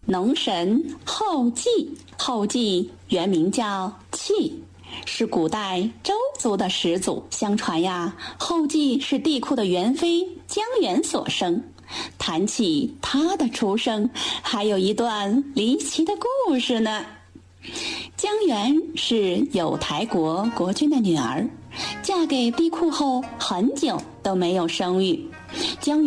农神后稷，后稷原名叫契，是古代周族的始祖。相传呀，后稷是帝喾的元妃姜原所生。谈起她的出生，还有一段离奇的故事呢。姜原是有台国国君的女儿，嫁给帝喾后很久都没有生育。姜原